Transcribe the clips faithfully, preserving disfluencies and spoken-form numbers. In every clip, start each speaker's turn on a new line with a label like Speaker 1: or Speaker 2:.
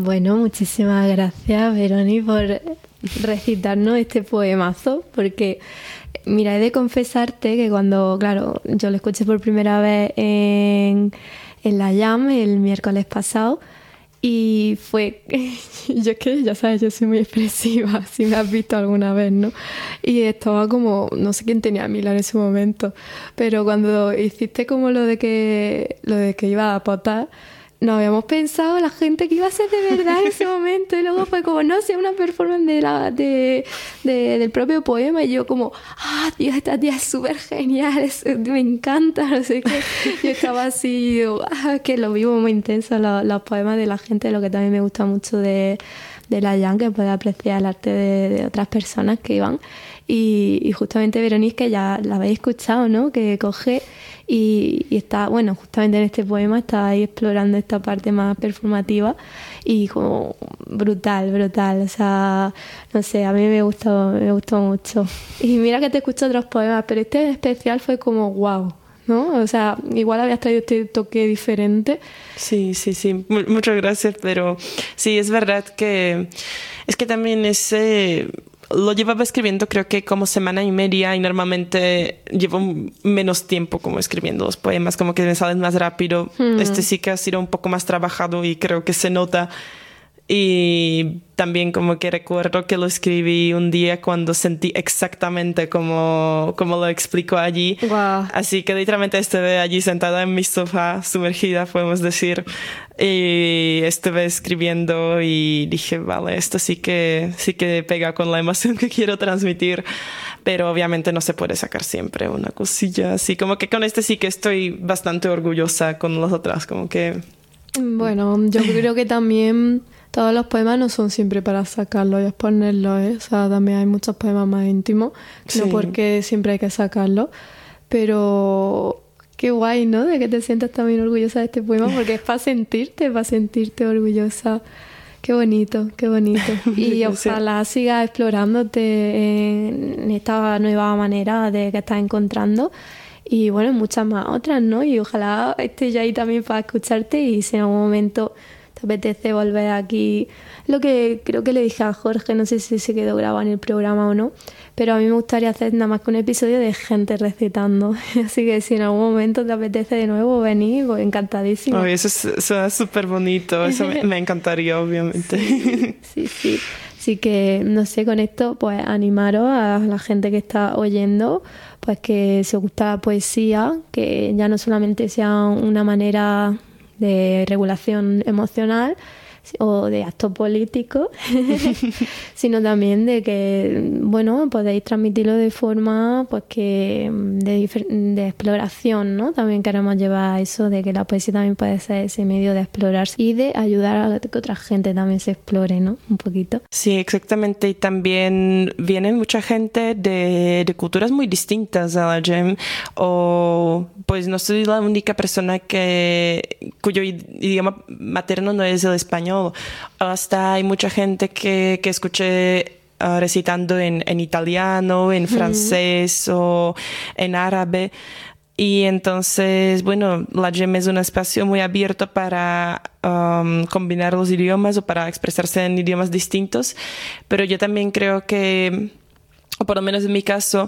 Speaker 1: Bueno, muchísimas gracias, Veroni, por recitarnos este poemazo, porque, mira, he de confesarte que cuando, claro, yo lo escuché por primera vez en, en la Jam el miércoles pasado, y fue, yo es que ya sabes, yo soy muy expresiva, si me has visto alguna vez, ¿no? Y estaba como, no sé quién tenía a Mila en ese momento, pero cuando hiciste como lo de que, lo de que iba a potar, no habíamos pensado la gente que iba a ser de verdad en ese momento, y luego fue como, no sé, una performance de la, de, de, del propio poema, y yo como, ah, Dios, esta tía es súper genial, es, me encanta, no sé qué. Yo estaba así, digo, ah, que lo vivo muy intenso, los, los poemas de la gente, lo que también me gusta mucho de, de la Jam, que puede apreciar el arte de, de otras personas que iban. Y, y justamente Verónica, que ya la habéis escuchado, ¿no? Que coge y, y está, bueno, justamente en este poema está ahí explorando esta parte más performativa y como brutal, brutal. O sea, no sé, a mí me gustó, me gustó mucho. Y mira que te escucho otros poemas, pero este en especial fue como wow, ¿no? O sea, igual habías traído este toque diferente.
Speaker 2: Sí, sí, sí. M- muchas gracias, pero sí, es verdad que es que también ese... Lo llevaba escribiendo creo que como semana y media y normalmente llevo menos tiempo como escribiendo los poemas, como que me salen más rápido. Hmm. Este sí que ha sido un poco más trabajado y creo que se nota. Y también como que recuerdo que lo escribí un día cuando sentí exactamente como, como lo explico allí.
Speaker 1: Wow.
Speaker 2: Así que literalmente estuve allí sentada en mi sofá, sumergida, podemos decir. Y estuve escribiendo y dije, vale, esto sí que, sí que pega con la emoción que quiero transmitir. Pero obviamente no se puede sacar siempre una cosilla así. Como que con este sí que estoy bastante orgullosa, con los otros como que...
Speaker 1: Bueno, yo creo que también... Todos los poemas no son siempre para sacarlos y exponerlos, ¿eh? O sea, también hay muchos poemas más íntimos, sí. No porque siempre hay que sacarlos, pero qué guay, ¿no? De que te sientas también orgullosa de este poema, porque es para sentirte, para sentirte orgullosa. Qué bonito, qué bonito. Y ojalá sigas explorándote en esta nueva manera de que estás encontrando. Y bueno, muchas más otras, ¿no? Y ojalá esté ya ahí también para escucharte y si en algún momento... te apetece volver aquí, lo que creo que le dije a Jorge, no sé si se quedó grabado en el programa o no, pero a mí me gustaría hacer nada más que un episodio de gente recitando, así que si en algún momento te apetece de nuevo venir, pues encantadísimo.
Speaker 2: Oh, eso suena súper bonito, eso me, me encantaría obviamente.
Speaker 1: Sí, sí, sí, así que no sé, con esto pues animaros a la gente que está oyendo, pues que si os gusta la poesía, que ya no solamente sea una manera de regulación emocional o de acto político, sino también de que, bueno, podéis transmitirlo de forma pues que de, de exploración, ¿no? También queremos llevar eso de que la poesía también puede ser ese medio de explorarse y de ayudar a que otra gente también se explore, ¿no? Un poquito.
Speaker 2: Sí, exactamente. Y también viene mucha gente de, de culturas muy distintas a la Jam, o pues no soy la única persona que cuyo idioma materno no es el español. Hasta hay mucha gente que, que escuché uh, recitando en, en italiano, en francés mm. o en árabe. Y entonces, bueno, la Jam es un espacio muy abierto para um, combinar los idiomas o para expresarse en idiomas distintos. Pero yo también creo que, o por lo menos en mi caso,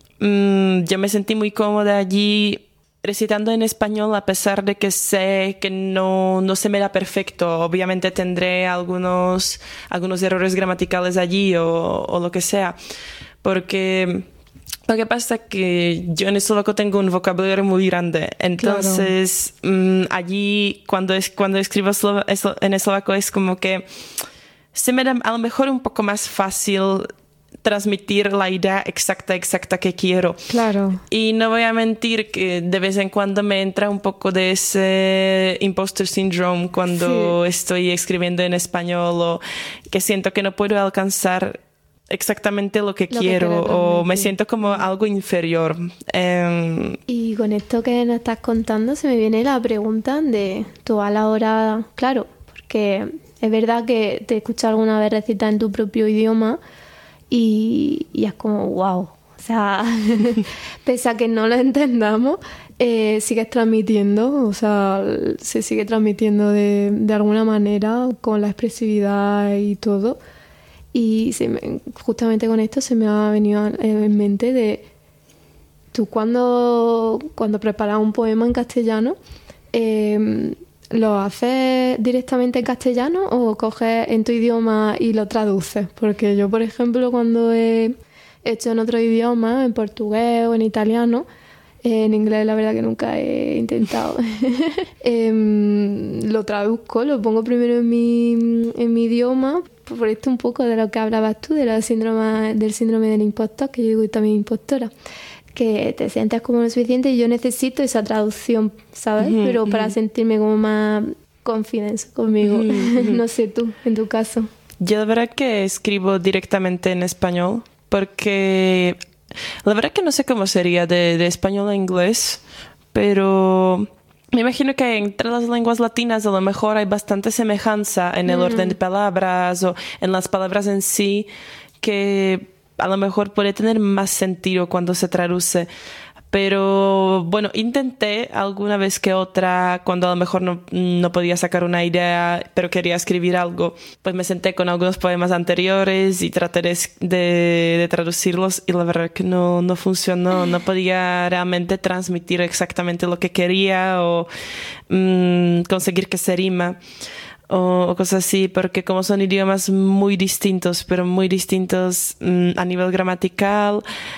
Speaker 2: um, yo me sentí muy cómoda allí recitando en español, a pesar de que sé que no, no se me da perfecto. Obviamente tendré algunos, algunos errores gramaticales allí o, o lo que sea. Porque lo que pasa es que yo en eslovaco tengo un vocabulario muy grande. Entonces, claro. mmm, allí cuando, es, cuando escribo eslova, eslo, en eslovaco es como que se me da a lo mejor un poco más fácil transmitir la idea exacta, exacta que quiero.
Speaker 1: Claro.
Speaker 2: Y no voy a mentir que de vez en cuando me entra un poco de ese imposter syndrome cuando sí. estoy escribiendo en español o que siento que no puedo alcanzar exactamente lo que lo quiero que o me siento como algo inferior. Um,
Speaker 1: y con esto que nos estás contando se me viene la pregunta de tú a la hora, claro, porque es verdad que te he escuchado alguna vez recitar en tu propio idioma y, y es como wow, o sea, pese a que no lo entendamos, eh, sigues transmitiendo, o sea, se sigue transmitiendo de, de alguna manera con la expresividad y todo. Y se me, justamente con esto se me ha venido en mente de tú cuando, cuando preparas un poema en castellano, eh, ¿lo haces directamente en castellano o coges en tu idioma y lo traduces? Porque yo, por ejemplo, cuando he hecho en otro idioma, en portugués o en italiano, eh, en inglés la verdad que nunca he intentado, eh, lo traduzco, lo pongo primero en mi, en mi idioma, por esto un poco de lo que hablabas tú, de la síndrome, del síndrome del impostor, que yo digo también impostora, que te sientes como lo suficiente y yo necesito esa traducción, ¿sabes? Uh-huh, Pero para uh-huh. sentirme como más confidence conmigo. Uh-huh. No sé tú, en tu caso.
Speaker 2: Yo la verdad que escribo directamente en español porque la verdad que no sé cómo sería de, de español a inglés, pero me imagino que entre las lenguas latinas a lo mejor hay bastante semejanza en el uh-huh. orden de palabras o en las palabras en sí, que a lo mejor puede tener más sentido cuando se traduce. Pero bueno, intenté alguna vez que otra, cuando a lo mejor no, no podía sacar una idea, pero quería escribir algo, pues me senté con algunos poemas anteriores y traté de, de, de traducirlos y la verdad que no, no funcionó. No podía realmente transmitir exactamente lo que quería o mmm, conseguir que se rima. O, o cosas así, porque como son idiomas muy distintos, pero muy distintos um, a nivel gramatical,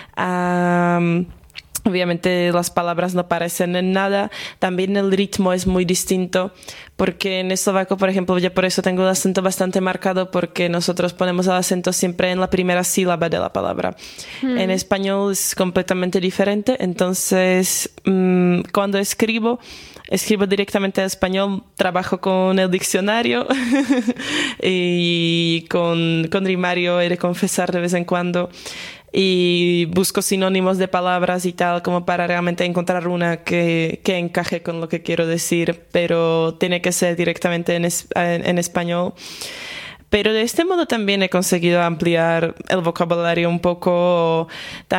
Speaker 2: um, obviamente las palabras no parecen en nada, también el ritmo es muy distinto, porque en eslovaco, por ejemplo, yo por eso tengo el acento bastante marcado, porque nosotros ponemos el acento siempre en la primera sílaba de la palabra. Mm. En español es completamente diferente, entonces um, cuando escribo, Escribo directamente en español, trabajo con el diccionario y con, con rimario, he de confesar de vez en cuando, y busco sinónimos de palabras y tal, como para realmente encontrar una que, que encaje con lo que quiero decir, pero tiene que ser directamente en, es, en, en español. Pero de este modo también he conseguido ampliar el vocabulario un poco,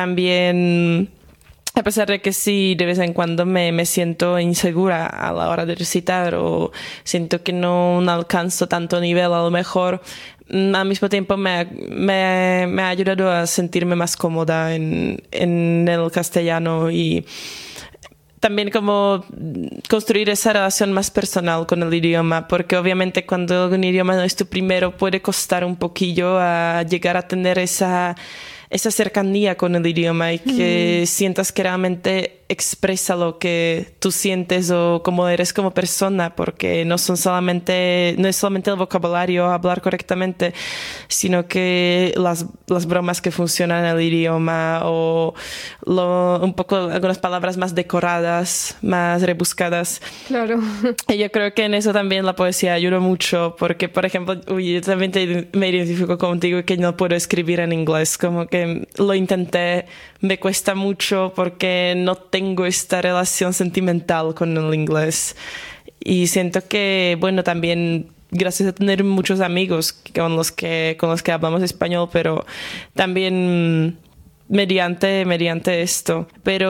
Speaker 2: también. A pesar de que sí, de vez en cuando me, me siento insegura a la hora de recitar o siento que no, no alcanzo tanto nivel, a lo mejor al mismo tiempo me, me, me ha ayudado a sentirme más cómoda en, en el castellano y también como construir esa relación más personal con el idioma, porque obviamente cuando un idioma no es tu primero puede costar un poquillo a llegar a tener esa... esa cercanía con el idioma y que mm. sientas que realmente expresa lo que tú sientes o cómo eres como persona, porque no son solamente, no es solamente el vocabulario, hablar correctamente, sino que las, las bromas que funcionan en el idioma o lo, un poco algunas palabras más decoradas, más rebuscadas.
Speaker 1: Claro.
Speaker 2: Y yo creo que en eso también la poesía ayuda mucho, porque, por ejemplo, uy, yo también te, me identifico contigo que no puedo escribir en inglés, como que lo intenté, me cuesta mucho porque no tengo esta relación sentimental con el inglés y siento que, bueno, también gracias a tener muchos amigos con los que, con los que hablamos español, pero también mediante, mediante esto,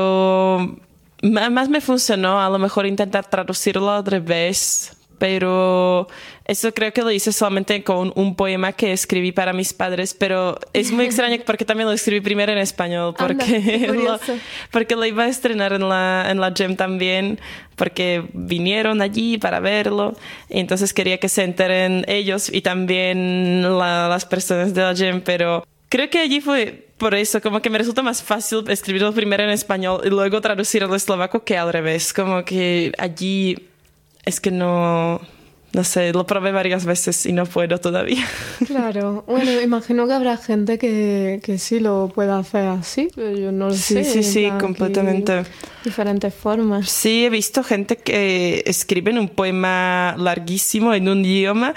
Speaker 2: pero más me funcionó a lo mejor intentar traducirlo al revés. Pero eso creo que lo hice solamente con un poema que escribí para mis padres, pero es muy extraño porque también lo escribí primero en español, porque, Anda, lo, porque lo iba a estrenar en la, en la Gem también, porque vinieron allí para verlo, y entonces quería que se enteren ellos y también la, las personas de la Gem, pero creo que allí fue... Por eso, como que me resulta más fácil escribirlo primero en español y luego traducir al eslovaco que al revés, como que allí... Es que no, no sé, lo probé varias veces y no puedo todavía.
Speaker 1: Claro, bueno, imagino que habrá gente que, que sí lo pueda hacer así, pero yo no lo
Speaker 2: sí,
Speaker 1: sé.
Speaker 2: Sí, sí, sí, completamente.
Speaker 1: Diferentes formas.
Speaker 2: Sí, he visto gente que escriben un poema larguísimo en un idioma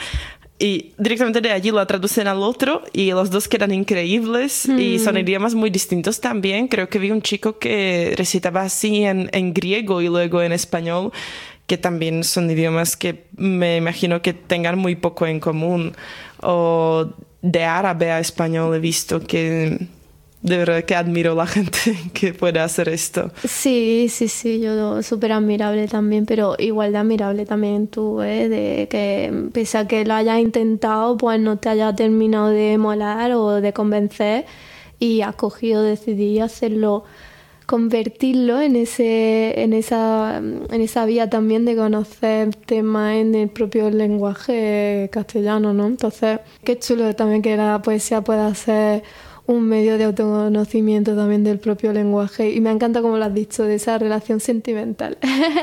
Speaker 2: y directamente de allí lo traducen al otro y los dos quedan increíbles mm. y son idiomas muy distintos también. Creo que vi un chico que recitaba así en, en griego y luego en español, que también son idiomas que me imagino que tengan muy poco en común. O de árabe a español he visto que de verdad que admiro a la gente que puede hacer esto.
Speaker 1: Sí, sí, sí, yo súper admirable también, pero igual de admirable también tú, ¿eh? De que pese a que lo hayas intentado, pues no te haya terminado de molar o de convencer y has cogido, decidí hacerlo, convertirlo en ese, en esa, en esa vía también de conocer temas en el propio lenguaje castellano, ¿no? Entonces, qué chulo también que la poesía pueda ser un medio de autoconocimiento también del propio lenguaje. Y me encanta como lo has dicho, de esa relación sentimental.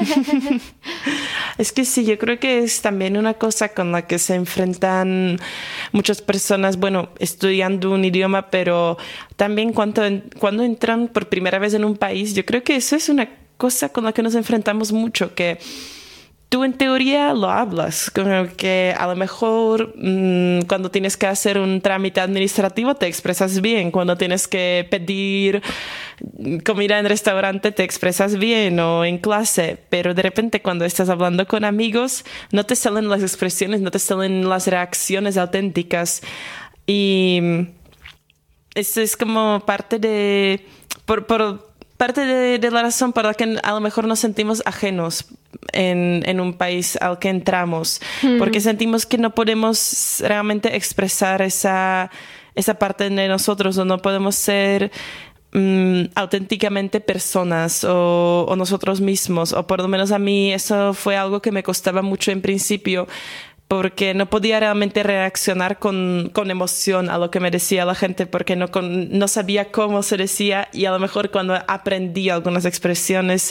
Speaker 2: Es que sí, yo creo que es también una cosa con la que se enfrentan muchas personas, bueno, estudiando un idioma, pero también cuando, cuando entran por primera vez en un país, yo creo que eso es una cosa con la que nos enfrentamos mucho, que tú en teoría lo hablas, como que a lo mejor mmm, cuando tienes que hacer un trámite administrativo te expresas bien, cuando tienes que pedir comida en restaurante te expresas bien o en clase, pero de repente cuando estás hablando con amigos no te salen las expresiones, no te salen las reacciones auténticas y eso es como parte de... Por, por, Parte de, de la razón por la que a lo mejor nos sentimos ajenos en, en un país al que entramos, mm. porque sentimos que no podemos realmente expresar esa, esa parte de nosotros o no podemos ser um, auténticamente personas o, o nosotros mismos, o por lo menos a mí eso fue algo que me costaba mucho en principio, porque no podía realmente reaccionar con, con emoción a lo que me decía la gente, porque no, con, no sabía cómo se decía y a lo mejor cuando aprendí algunas expresiones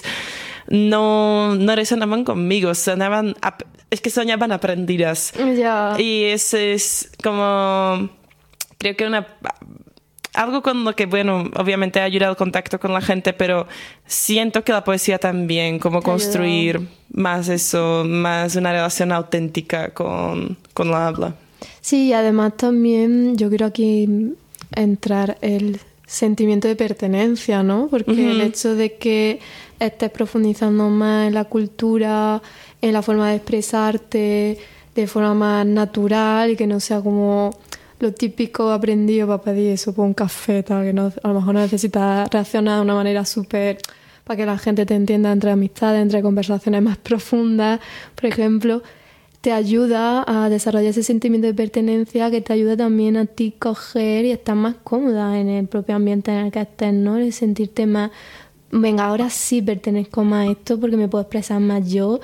Speaker 2: no, no resonaban conmigo, sonaban, es que sonaban aprendidas.
Speaker 1: Yeah.
Speaker 2: Y eso es como, creo que una... Algo con lo que, bueno, obviamente ayuda al contacto con la gente, pero siento que la poesía también, como construir
Speaker 1: ayuda. Más
Speaker 2: eso, más una relación auténtica con, con la habla.
Speaker 1: Sí, y además también yo quiero aquí entrar el sentimiento de pertenencia, ¿no? Porque uh-huh. el hecho de que estés profundizando más en la cultura, en la forma de expresarte de forma más natural y que no sea como... lo típico aprendido para pedir eso por un café, tal, que no, a lo mejor no necesitas reaccionar de una manera súper para que la gente te entienda entre amistades, entre conversaciones más profundas, por ejemplo, te ayuda a desarrollar ese sentimiento de pertenencia que te ayuda también a ti coger y estar más cómoda en el propio ambiente en el que estés, ¿no? El sentirte más... venga, ahora sí pertenezco más a esto porque me puedo expresar más yo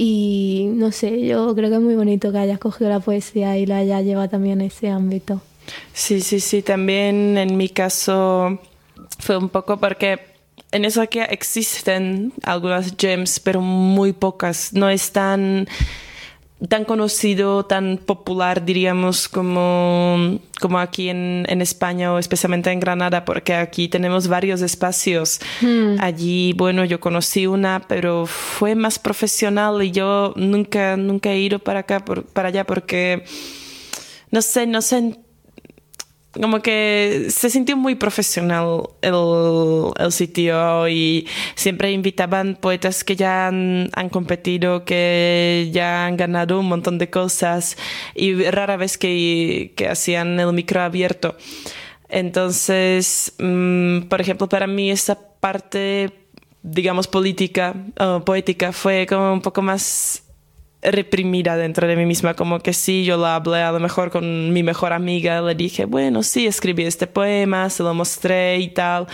Speaker 1: y no sé, yo creo que es muy bonito que hayas cogido la poesía y la hayas llevado también a ese ámbito.
Speaker 2: Sí, sí, sí, también en mi caso fue un poco porque en eso que existen algunas gems, pero muy pocas, no es tan... tan conocido, tan popular, diríamos, como, como aquí en, en España o especialmente en Granada, porque aquí tenemos varios espacios. Mm. Allí, bueno, yo conocí una, pero fue más profesional y yo nunca, nunca he ido para acá, por, para allá, porque no sé, no sé, como que se sintió muy profesional el, el sitio y siempre invitaban poetas que ya han, han competido, que ya han ganado un montón de cosas y rara vez que, que hacían el micro abierto. Entonces, mmm, por ejemplo, para mí esa parte, digamos, política o poética fue como un poco más reprimida dentro de mí misma, como que sí, yo lo hablé a lo mejor con mi mejor amiga, le dije, bueno, sí, escribí este poema, se lo mostré y tal,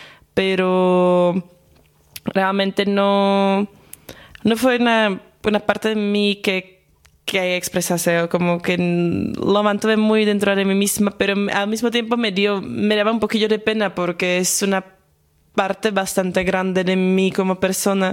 Speaker 2: pero realmente no, no fue una, una parte de mí que, que expresase, como que lo mantuve muy dentro de mí misma, pero al mismo tiempo me dio, me daba un poquillo de pena porque es una parte bastante grande de mí como persona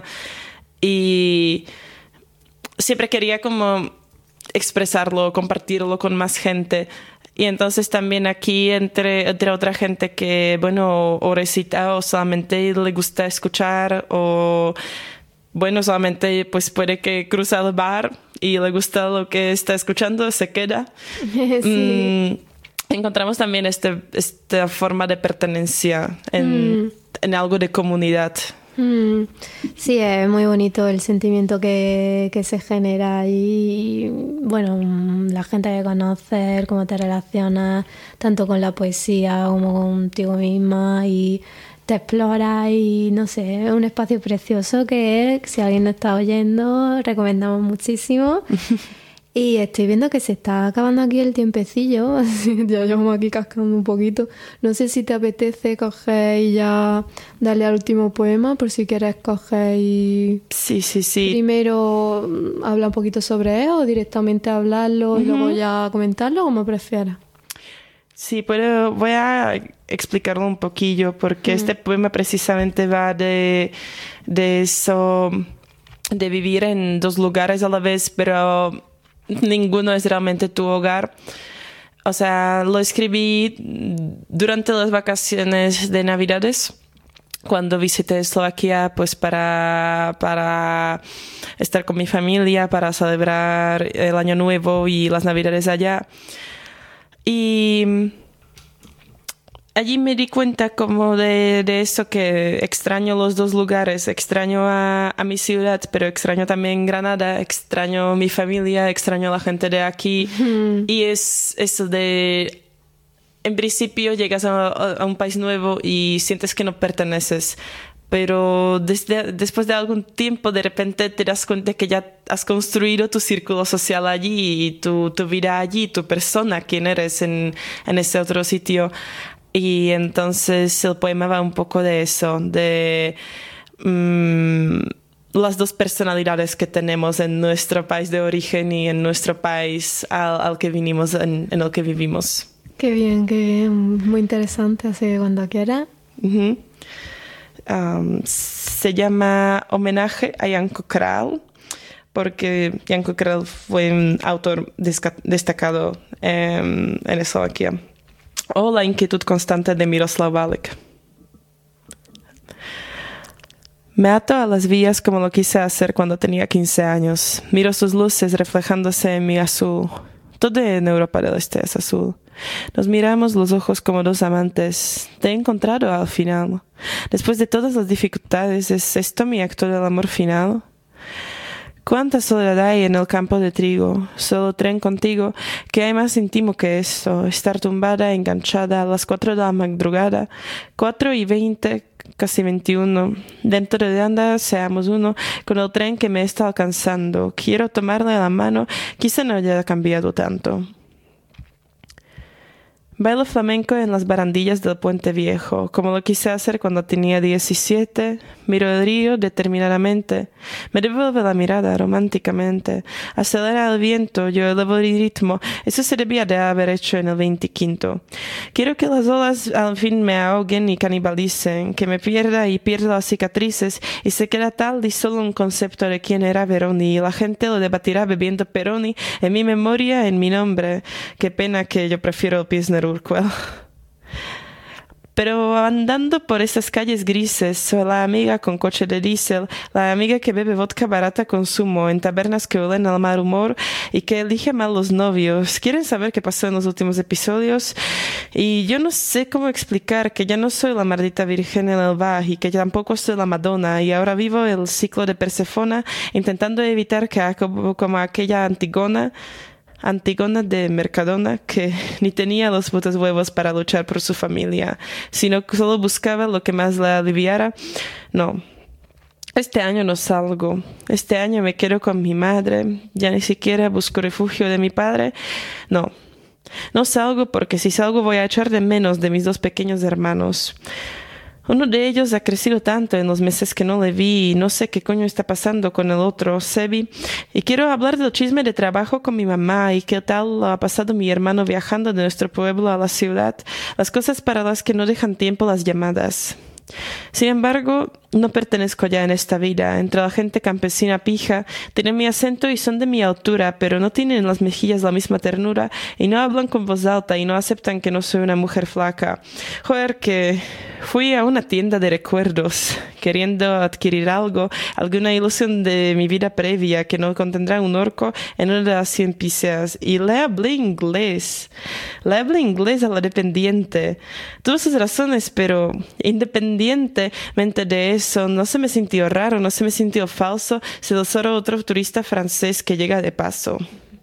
Speaker 2: y siempre quería como expresarlo, compartirlo con más gente. Y entonces también aquí entre, entre otra gente que, bueno, o recita o solamente le gusta escuchar o, bueno, solamente pues puede que cruza el bar y le gusta lo que está escuchando, se queda. Sí. Mm, encontramos también este, esta forma de pertenencia en, mm. en algo de comunidad.
Speaker 1: Mm, sí, es muy bonito el sentimiento que, que se genera y, bueno, la gente que conoces, cómo te relacionas tanto con la poesía como contigo misma y te exploras y no sé, es un espacio precioso que si alguien nos está oyendo, recomendamos muchísimo. Y estoy viendo que se está acabando aquí el tiempecillo, así que ya llevamos aquí cascando un poquito. No sé si te apetece coger y ya darle al último poema, por si quieres coger y...
Speaker 2: Sí, sí, sí.
Speaker 1: Primero habla un poquito sobre él o directamente hablarlo y uh-huh. luego ya comentarlo, como prefieras.
Speaker 2: Sí, pero voy a explicarlo un poquillo, porque mm. este poema precisamente va de, de eso, de vivir en dos lugares a la vez, pero ninguno es realmente tu hogar. O sea, lo escribí durante las vacaciones de Navidades, cuando visité Eslovaquia, pues para, para estar con mi familia, para celebrar el Año Nuevo y las Navidades allá. Y allí me di cuenta como de, de eso, que extraño los dos lugares, extraño a, a mi ciudad, pero extraño también Granada, extraño mi familia, extraño a la gente de aquí. Mm. Y es eso de, en principio llegas a, a un país nuevo y sientes que no perteneces. Pero desde, después de algún tiempo de repente te das cuenta que ya has construido tu círculo social allí, y tu, tu vida allí, tu persona, quién eres en, en ese otro sitio. Y entonces el poema va un poco de eso, de um, las dos personalidades que tenemos en nuestro país de origen y en nuestro país al, al que vinimos, en, en el que vivimos.
Speaker 1: Qué bien, qué bien, muy interesante, así que cuando quiera.
Speaker 2: Uh-huh. Um, se llama Homenaje a Jan Cockerell, porque Jan Cockerell fue un autor desca- destacado um, en Eslovaquia. O La inquietud constante de Miroslav Balik. Me ato a las vías como lo quise hacer cuando tenía quince años. Miro sus luces reflejándose en mi azul. Todo en Europa del Este es azul. Nos miramos los ojos como dos amantes. Te he encontrado al final. Después de todas las dificultades, ¿es esto mi acto del amor final? Cuánta soledad hay en el campo de trigo, solo tren contigo, que hay más íntimo que esto, estar tumbada, enganchada a las cuatro de la madrugada, cuatro y veinte, casi veintiuno, dentro de anda seamos uno, con el tren que me está alcanzando, quiero tomarle la mano, quizá no haya cambiado tanto. Bailo flamenco en las barandillas del Puente Viejo, como lo quise hacer cuando tenía diecisiete. Miro el río determinadamente. Me devuelve la mirada románticamente. Acelera el viento, yo elevo el ritmo. Eso se debía de haber hecho en el veintiquinto. Quiero que las olas al fin me ahoguen y canibalicen, que me pierda y pierda las cicatrices, y se queda tal y solo un concepto de quién era Veroni, y la gente lo debatirá bebiendo Peroni en mi memoria, en mi nombre. Qué pena que yo prefiero el Pilsner Urquell. Pero andando por esas calles grises, soy la amiga con coche de diésel, la amiga que bebe vodka barata con zumo en tabernas que huelen al mal humor y que elige mal los novios. ¿Quieren saber qué pasó en los últimos episodios? Y yo no sé cómo explicar que ya no soy la maldita virgen en el Baj y que tampoco soy la Madonna, y ahora vivo el ciclo de Persefona intentando evitar que acabe como aquella Antigona Antígona de Mercadona, que ni tenía los putos huevos para luchar por su familia, sino que solo buscaba lo que más la aliviara. No, este año no salgo. Este año me quedo con mi madre. Ya ni siquiera busco refugio de mi padre. No, no salgo porque si salgo voy a echar de menos de mis dos pequeños hermanos. Uno de ellos ha crecido tanto en los meses que no le vi y no sé qué coño está pasando con el otro, Sebi. Y quiero hablar del chisme de trabajo con mi mamá y qué tal ha pasado mi hermano viajando de nuestro pueblo a la ciudad. Las cosas para las que no dejan tiempo las llamadas. Sin embargo, no pertenezco ya en esta vida. Entre la gente campesina pija, tienen mi acento y son de mi altura, pero no tienen en las mejillas la misma ternura y no hablan con voz alta y no aceptan que no soy una mujer flaca. Joder, que fui a una tienda de recuerdos queriendo adquirir algo, alguna ilusión de mi vida previa que no contendrá un orco en una de las cien piseas, y le hablé inglés. Le hablé inglés a la dependiente. Tuvo sus razones, pero independientemente de eso, eso no se me sintió raro, no se me sintió falso, se lo solo otro turista francés que llega de paso.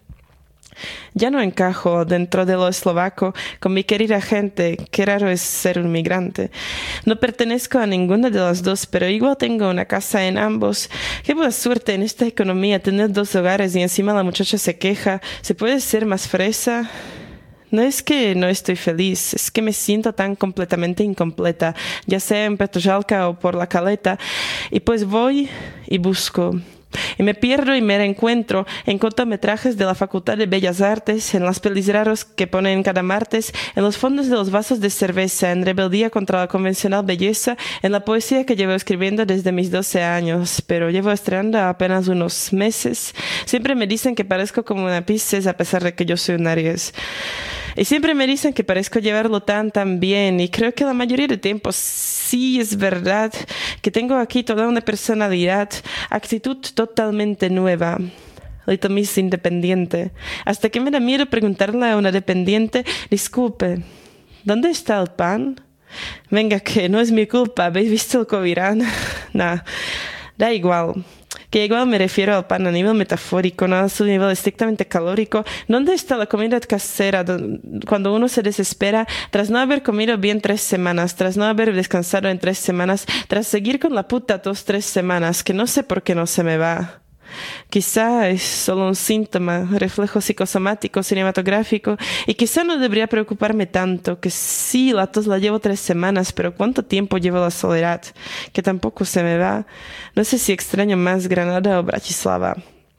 Speaker 2: Ya no encajo dentro de lo eslovaco con mi querida gente, qué raro es ser un migrante. No pertenezco a ninguna de las dos, pero igual tengo una casa en ambos. Qué buena suerte en esta economía tener dos hogares y encima la muchacha se queja. ¿Se puede ser más fresa? No es que no estoy feliz, es que me siento tan completamente incompleta, ya sea en Petržalka o por la Caleta, y pues voy y busco. Y me pierdo y me reencuentro en cortometrajes de la Facultad de Bellas Artes, en las pelis raros que ponen cada martes, en los fondos de los vasos de cerveza, en rebeldía contra la convencional belleza, en la poesía que llevo escribiendo desde mis doce años, pero llevo estrenando apenas unos meses. Siempre me dicen que parezco como una Piscis a pesar de que yo soy un Aries. Y siempre me dicen que parezco llevarlo tan, tan bien, y creo que la mayoría del tiempo sí es verdad, que tengo aquí toda una personalidad, actitud totalmente nueva. Little Miss Independiente. Hasta que me da miedo preguntarle a una dependiente, disculpe, ¿dónde está el pan? Venga, que no es mi culpa, ¿habéis visto el Covirán? Nah, da igual. Que igual me refiero al pan a nivel metafórico, no a su nivel estrictamente calórico. ¿Dónde está la comida casera cuando uno se desespera tras no haber comido bien tres semanas, tras no haber descansado en tres semanas, tras seguir con la puta tos tres semanas, que no sé por qué no se me va? Quizá es solo un síntoma, reflejo psicosomático, cinematográfico, y quizá no debería preocuparme tanto, que sí, la tos la llevo tres semanas, pero ¿cuánto tiempo llevo la soledad? Que tampoco se me va. No sé si extraño más Granada o Bratislava.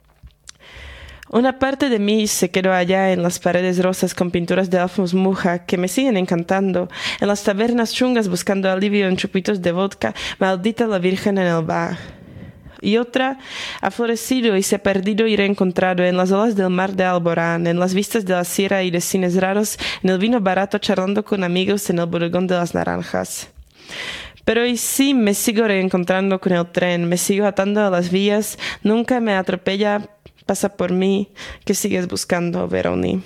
Speaker 2: Una parte de mí se quedó allá en las paredes rosas con pinturas de Alfons Mucha que me siguen encantando, en las tabernas chungas buscando alivio en chupitos de vodka, maldita la Virgen en el bar. Y otra ha florecido y se ha perdido y reencontrado en las olas del mar de Alborán, en las vistas de la sierra y de cines raros, en el vino barato charlando con amigos en el bodegón de las naranjas. Pero hoy sí me sigo reencontrando con el tren, me sigo atando a las vías, nunca me atropella, pasa por mí. ¿Qué sigues buscando, Veroni?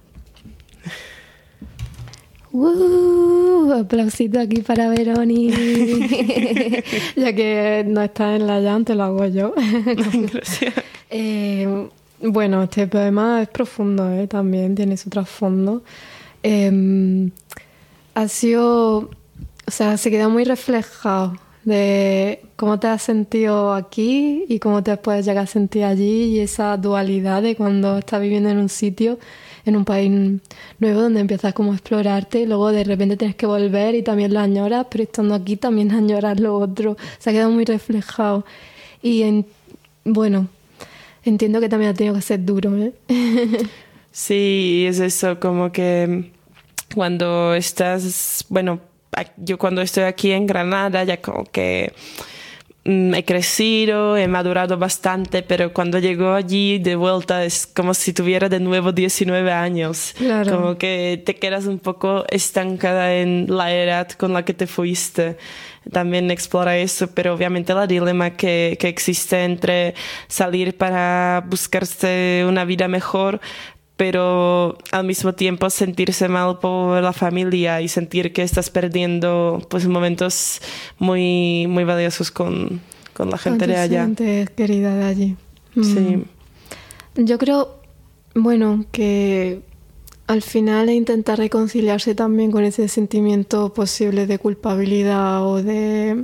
Speaker 1: Uh, aplausito aquí para Veroni. Ya que no está en la llanta, lo hago yo.
Speaker 2: Gracias.
Speaker 1: Eh, bueno, este poema es profundo, ¿eh? También tiene su trasfondo. Eh, ha sido, o sea, se queda muy reflejado de cómo te has sentido aquí y cómo te puedes llegar a sentir allí, y esa dualidad de cuando estás viviendo en un sitio, en un país nuevo, donde empiezas como a explorarte y luego de repente tienes que volver y también lo añoras, pero estando aquí también añoras lo otro. Se ha quedado muy reflejado. Y en, bueno, entiendo que también ha tenido que ser duro, ¿eh?
Speaker 2: Sí, es eso, como que cuando estás, bueno, yo cuando estoy aquí en Granada ya como que mm, he crecido, he madurado bastante, pero cuando llego allí de vuelta es como si tuviera de nuevo diecinueve años.
Speaker 1: Claro.
Speaker 2: Como que te quedas un poco estancada en la edad con la que te fuiste. También explora eso, pero obviamente el dilema que, que existe entre salir para buscarse una vida mejor, pero al mismo tiempo sentirse mal por la familia y sentir que estás perdiendo pues momentos muy, muy valiosos con, con la gente de allá.
Speaker 1: Gente querida de allí.
Speaker 2: Sí.
Speaker 1: Mm. Yo creo, bueno, que al final es intentar reconciliarse también con ese sentimiento posible de culpabilidad o de,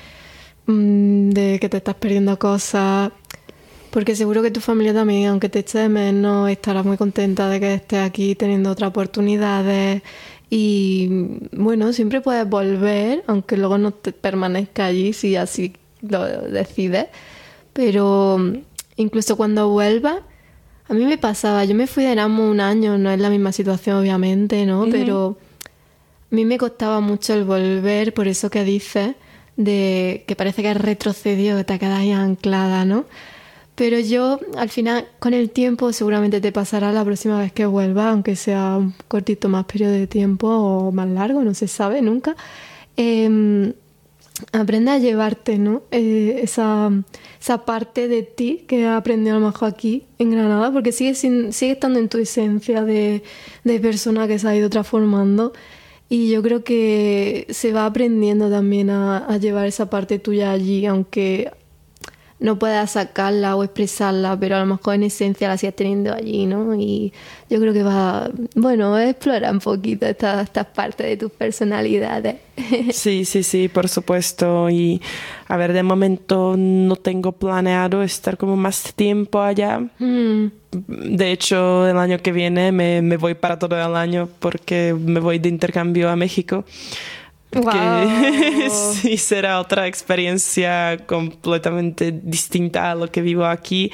Speaker 1: de que te estás perdiendo cosas. Porque seguro que tu familia también, aunque te eche de menos, estará muy contenta de que estés aquí teniendo otras oportunidades. Y bueno, siempre puedes volver, aunque luego no te permanezca allí si así lo decides. Pero incluso cuando vuelvas, a mí me pasaba, yo me fui de Erasmus un año, no es la misma situación obviamente, ¿no? Uh-huh. Pero a mí me costaba mucho el volver, por eso que dices, de que parece que has retrocedido, que te quedas ahí anclada, ¿no? Pero yo, al final, con el tiempo, seguramente te pasará la próxima vez que vuelvas, aunque sea un cortito más periodo de tiempo o más largo, no se sabe nunca. Eh, aprende a llevarte, ¿no? Eh, esa, esa parte de ti que has aprendido a lo mejor aquí en Granada, porque sigue, sin, sigue estando en tu esencia de, de persona que se ha ido transformando. Y yo creo que se va aprendiendo también a, a llevar esa parte tuya allí, aunque no puedas sacarla o expresarla, pero a lo mejor en esencia la sigues teniendo allí, ¿no? Y yo creo que va, bueno, a explorar un poquito estas estas partes de tus personalidades.
Speaker 2: Sí, sí, sí, por supuesto. Y a ver, de momento no tengo planeado estar como más tiempo allá. Mm. De hecho, el año que viene me, me voy para todo el año porque me voy de intercambio a México.
Speaker 1: Wow.
Speaker 2: Que sí será otra experiencia completamente distinta a lo que vivo aquí.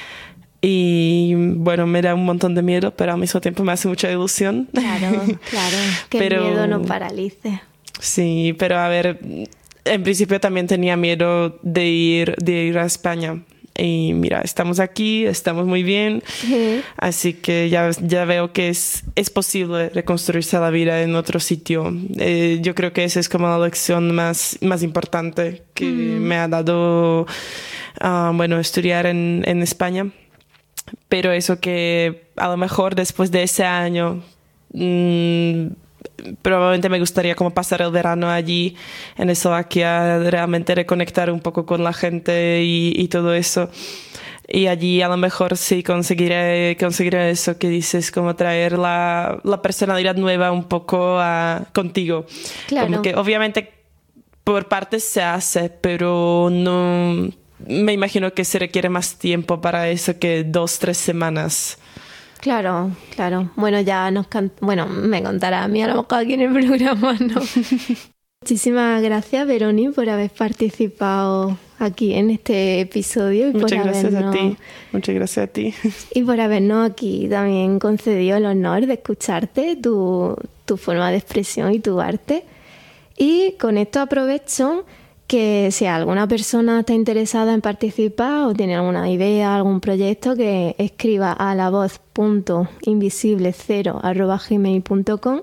Speaker 2: Y bueno, me da un montón de miedo, pero al mismo tiempo me hace mucha ilusión.
Speaker 1: Claro, claro, que pero, el miedo no paralice.
Speaker 2: Sí, pero a ver, en principio también tenía miedo de ir, de ir a España. Y mira, estamos aquí, estamos muy bien, uh-huh. Así que ya, ya veo que es, es posible reconstruirse la vida en otro sitio. Eh, yo creo que esa es como la lección más, más importante que uh-huh. me ha dado, uh, bueno, estudiar en, en España. Pero eso que a lo mejor después de ese año... Mmm, probablemente me gustaría como pasar el verano allí en Eslovaquia, realmente reconectar un poco con la gente y, y todo eso. Y allí a lo mejor sí conseguiré, conseguiré eso que dices, como traer la, la personalidad nueva un poco a, contigo.
Speaker 1: Claro.
Speaker 2: Como que obviamente por partes se hace, pero no... Me imagino que se requiere más tiempo para eso que dos, tres semanas.
Speaker 1: Claro, claro. Bueno, ya nos can... bueno, me contará a mí a lo mejor aquí en el programa, ¿no? Muchísimas gracias, Veroni, por haber participado aquí en este episodio. Y
Speaker 2: Muchas
Speaker 1: por
Speaker 2: gracias
Speaker 1: habernos...
Speaker 2: a ti. Muchas gracias a ti.
Speaker 1: Y por habernos aquí también concedido el honor de escucharte, tu, tu forma de expresión y tu arte. Y con esto aprovecho que si alguna persona está interesada en participar o tiene alguna idea, algún proyecto, que escriba a la voz punto invisible cero arroba gmail punto com.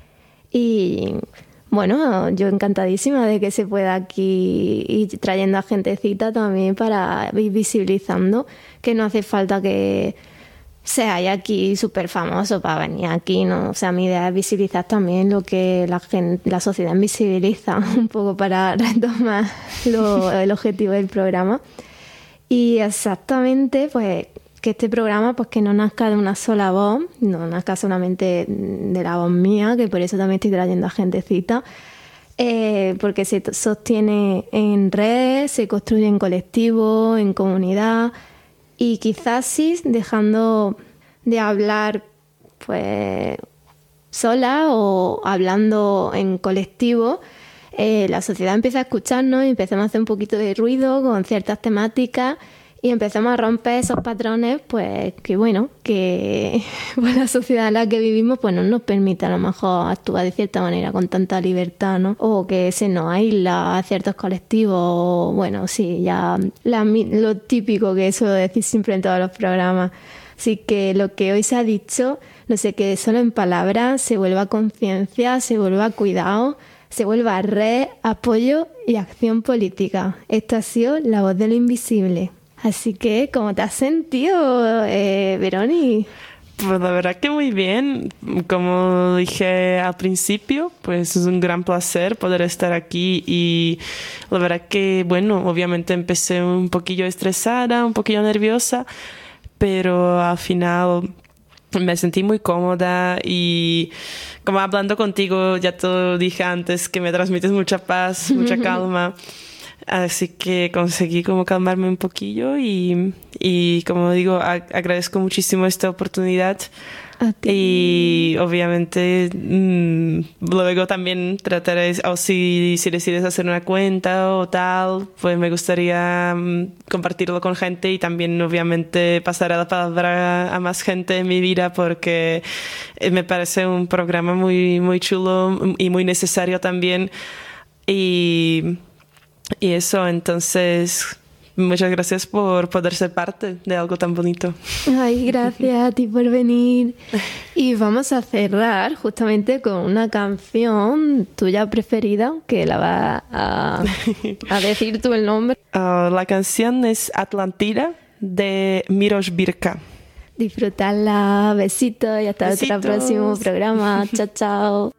Speaker 1: Y bueno, yo encantadísima de que se pueda aquí ir trayendo a gentecita también para ir visibilizando, que no hace falta que seáis aquí súper famoso para venir aquí, ¿no? O sea, mi idea es visibilizar también lo que la, gente, la sociedad invisibiliza, un poco para retomar lo, el objetivo del programa. Y exactamente, pues, que este programa, pues, que no nazca de una sola voz, no nazca solamente de la voz mía, que por eso también estoy trayendo a gentecita, eh, porque se sostiene en redes, se construye en colectivo, en comunidad. Y quizás sí, dejando de hablar pues sola o hablando en colectivo, eh, la sociedad empieza a escucharnos y empezamos a hacer un poquito de ruido con ciertas temáticas y empezamos a romper esos patrones, pues que bueno, que pues, la sociedad en la que vivimos pues no nos permite a lo mejor actuar de cierta manera con tanta libertad, ¿no? O que se nos aísla a ciertos colectivos, o, bueno, sí, ya la, lo típico que suelo decir siempre en todos los programas. Así que lo que hoy se ha dicho no se quede solo en palabras, se vuelva conciencia, se vuelva cuidado, se vuelva red, apoyo y acción política. Esto ha sido La Voz de lo Invisible. Así que, ¿cómo te has sentido, eh, Veroni?
Speaker 2: Pues la verdad que muy bien. Como dije al principio, pues es un gran placer poder estar aquí y la verdad que, bueno, obviamente empecé un poquillo estresada, un poquillo nerviosa, pero al final me sentí muy cómoda y como hablando contigo, ya te lo dije antes, que me transmites mucha paz, mucha calma. Así que conseguí como calmarme un poquillo y, y como digo, a, agradezco muchísimo esta oportunidad.
Speaker 1: A ti.
Speaker 2: Y obviamente mmm, luego también trataré, o si, si decides hacer una cuenta o tal, pues me gustaría um, compartirlo con gente y también obviamente pasar la palabra a más gente en mi vida porque me parece un programa muy, muy chulo y muy necesario también. Y... Y eso, entonces, muchas gracias por poder ser parte de algo tan bonito.
Speaker 1: Ay, gracias a ti por venir. Y vamos a cerrar justamente con una canción tuya preferida, que la va a, a decir tú el nombre.
Speaker 2: Uh, la canción es Atlantida, de Miroš Birka.
Speaker 1: Disfrutarla, besitos y hasta
Speaker 2: Besitos.
Speaker 1: otro próximo programa. Chao, chao.